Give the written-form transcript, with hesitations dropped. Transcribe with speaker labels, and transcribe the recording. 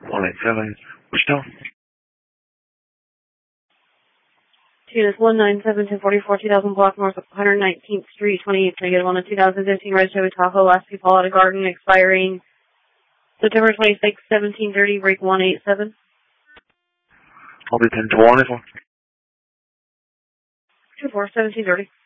Speaker 1: 187, Wichita.
Speaker 2: Units 197-244, 2000 block north of 119th Street, 28th negative on a 2015 Red Chevy Tahoe, last few Pauletta Garden, expiring September 26, 1730, break 187.
Speaker 1: I'll be 10-1 this one.
Speaker 2: 24, 1730.